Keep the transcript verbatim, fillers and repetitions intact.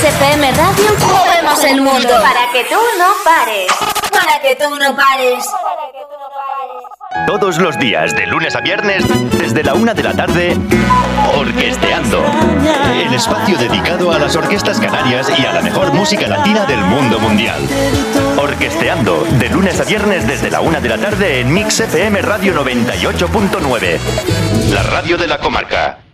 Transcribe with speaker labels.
Speaker 1: F M Radio movemos el mundo.
Speaker 2: Para que tú no pares.
Speaker 1: Para que tú no pares.
Speaker 3: Todos los días, de lunes a viernes, desde la una de la tarde, Orquesteando. El espacio dedicado a las orquestas canarias y a la mejor música latina del mundo mundial. Orquesteando, de lunes a viernes desde la una de la tarde en Mix F M Radio noventa y ocho punto nueve. La radio de la comarca.